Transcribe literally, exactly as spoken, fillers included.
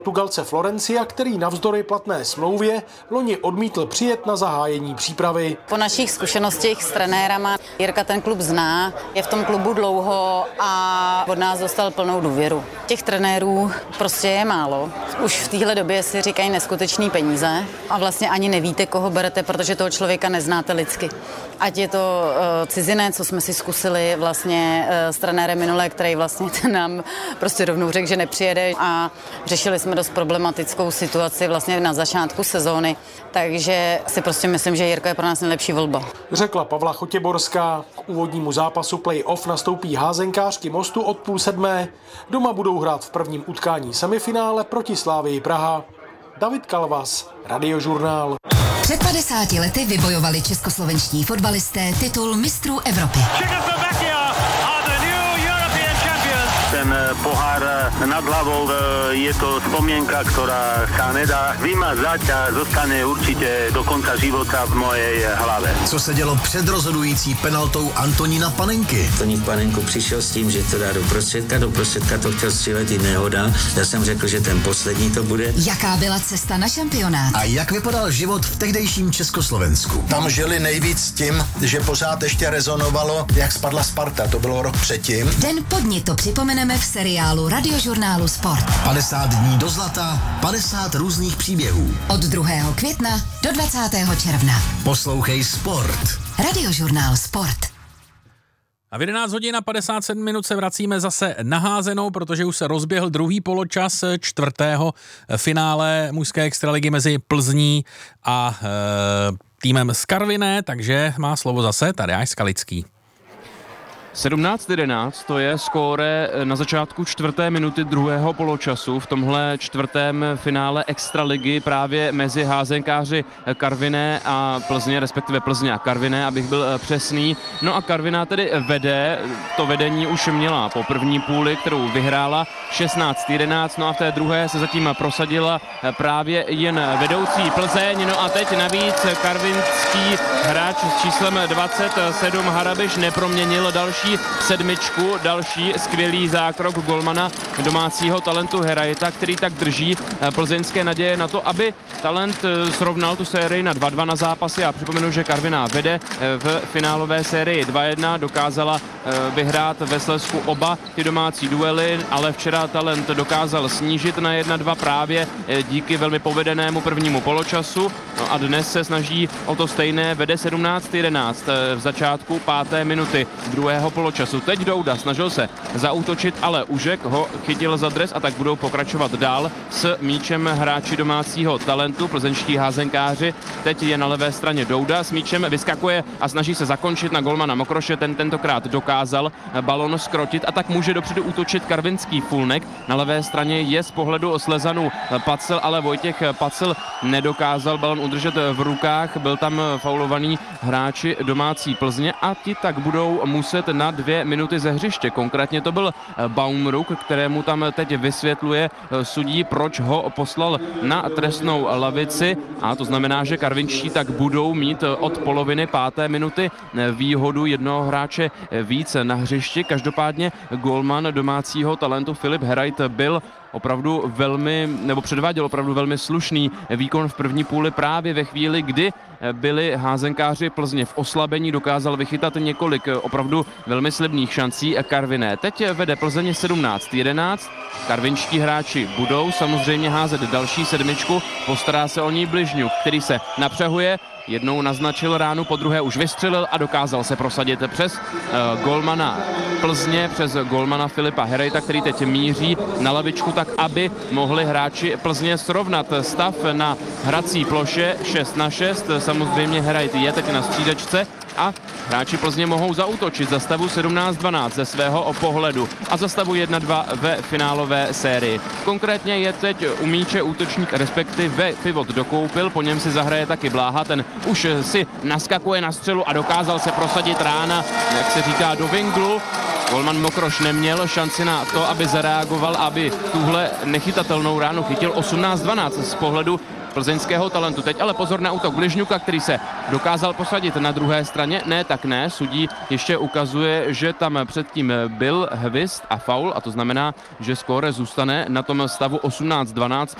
Portugalce Florencia, který navzdory platné smlouvě loni odmítl přijet na zahájení přípravy. Po našich zkušenostech s trenérama Jirka ten klub zná, je v tom klubu dlouho a od nás dostal plnou důvěru. Těch trenérů prostě je málo. Už v téhle době si říkají neskutečný peníze a vlastně ani nevíte, koho berete, protože toho člověka neznáte lidsky. Ať je to uh, cizinec, co jsme si zkusili vlastně uh, s trenérem minule, který vlastně nám prostě rovnou řekl, že nepřijede a řešili jsme dost problematickou situaci vlastně na začátku sezóny, takže si prostě myslím, že Jirka je pro nás nejlepší volba. Řekla Pavla Chotěborská. K úvodnímu zápasu play-off nastoupí házenkářky Mostu od půl sedmé. Doma budou hrát v prvním utkání semifinále proti Slavii Praha. David Kalvas, Radiožurnál. Před padesáti lety vybojovali českoslovenští fotbalisté titul mistrů Evropy. Ten pohár nad hlavou je to spomienka, ktorá sa nedá vymazať a zostane určite do konca života v mojej hlave. Co se dělo před rozhodující penaltou Antonína Panenky? Antonín Panenko přišel s tím, že to dá do prostředka, do prostředka to chtěl střílet i nehoda. Já jsem řekl, že ten poslední to bude. Jaká byla cesta na šampionát? A jak vypadal život v tehdejším Československu? Tam žili nejvíc tím, že pořád ještě rezonovalo, jak spadla Sparta, to bylo rok předtím. Den pod ní to připomeneme v seriálu Radiožurnálu Sport. padesát dní do zlata, padesát různých příběhů. Od druhého května do dvacátého června. Poslouchej Sport. Radiožurnál Sport. A v jedenáct hodin a padesát sedm minut se vracíme zase na házenou, protože už se rozběhl druhý poločas čtvrtého finále mužské extraligy mezi Plzní a e, týmem z Karviné, takže má slovo zase Tadeáš Skalický. sedmnáct jedenáct, to je skóre na začátku čtvrté minuty druhého poločasu v tomhle čtvrtém finále extraligy právě mezi házenkáři Karviné a Plzně, respektive Plzně a Karviné, abych byl přesný. No a Karviná tedy vede, to vedení už měla po první půli, kterou vyhrála šestnáct jedenáct, no a v té druhé se zatím prosadila právě jen vedoucí Plzeň. No a teď navíc karvinský hráč s číslem dvacet sedm Harabiš neproměnil další sedmičku, další skvělý zákrok golmana domácího talentu Herajta, který tak drží plzeňské naděje na to, aby talent srovnal tu sérii na dva dva na zápasy. Já připomenu, že Karviná vede v finálové sérii dva jedna, dokázala vyhrát ve Slezsku oba ty domácí duely, ale včera talent dokázal snížit na jedna dva právě díky velmi povedenému prvnímu poločasu. No a dnes se snaží o to stejné, vede sedmnáct jedenáct v začátku páté minuty druhého poločasu. Teď Douda snažil se zaútočit, ale Užek ho chytil za dres a tak budou pokračovat dál s míčem hráči domácího talentu, plzeňští házenkáři. Teď je na levé straně Douda, s míčem vyskakuje a snaží se zakončit na golmana Mokroše, ten tentokrát dokázal balon skrotit a tak může dopředu útočit karvinský Fulnek. Na levé straně je z pohledu Slezanů Pacel, ale Vojtěch Pacel nedokázal balon udržet v rukách, byl tam faulovaný hráči domácí Plzně a ti tak budou muset na dvě minuty ze hřiště. Konkrétně to byl Baumruck, kterému tam teď vysvětluje sudí, proč ho poslal na trestnou lavici, a to znamená, že karvinčtí tak budou mít od poloviny páté minuty výhodu jednoho hráče více na hřišti. Každopádně golman domácího talentu Filip Herajt byl opravdu velmi, nebo předváděl opravdu velmi slušný výkon v první půli právě ve chvíli, kdy byli házenkáři Plzně v oslabení, dokázal vychytat několik opravdu velmi slibných šancí Karviné. Teď vede Plzeň sedmnáct jedenáct, karvinští hráči budou samozřejmě házet další sedmičku, postará se o ní Bližňuk, který se napřehuje, jednou naznačil ránu, po druhé už vystřelil a dokázal se prosadit přes uh, golmana Plzně, přes golmana Filipa Herajta, který teď míří na lavičku tak, aby mohli hráči Plzně srovnat stav na hrací ploše šest na šest. Samozřejmě Herajt je teď na střídačce a hráči Plzně mohou zaútočit za stavu sedmnáct dvanáct ze svého pohledu a za stavu jedna dva ve finálové sérii. Konkrétně je teď u míče útočník, respektive pivot dokoupil, po něm si zahraje taky Bláha, ten už si naskakuje na střelu a dokázal se prosadit rána, jak se říká, do vinglu. Golman Mokroš neměl šanci na to, aby zareagoval, aby tuhle nechytatelnou ránu chytil. osmnáct dvanáct z pohledu plzeňského talentu. Teď ale pozor na útok Bližňuka, který se dokázal posadit na druhé straně. Ne, tak ne. Sudí ještě ukazuje, že tam předtím byl hvist a faul a to znamená, že skóre zůstane na tom stavu osmnáct dvanáct.